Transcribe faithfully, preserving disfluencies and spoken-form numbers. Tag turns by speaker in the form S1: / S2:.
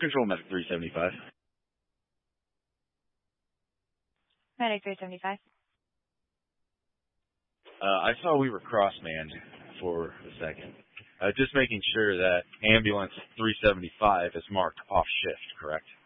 S1: Control Medic three seventy-five.
S2: Medic three seventy-five.
S1: Uh, I saw we were cross-manned for a second. Uh, just making sure that ambulance three seventy-five is marked off shift, correct?